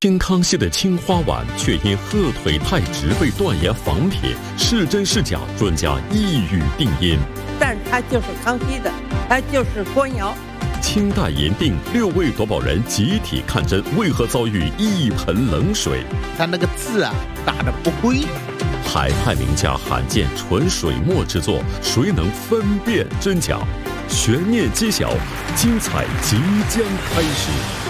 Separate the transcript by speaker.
Speaker 1: 清康熙的青花碗却因鹤腿太直被断言仿品，是真是假，专家一语定音。
Speaker 2: 但是它就是康熙的，它就是官窑。
Speaker 1: 清代银锭6位夺宝人集体看真，为何遭遇一盆冷水？
Speaker 3: 他那个字啊，打得不规。
Speaker 1: 海派名家罕见纯水墨之作，谁能分辨真假？悬念揭晓，精彩即将开始。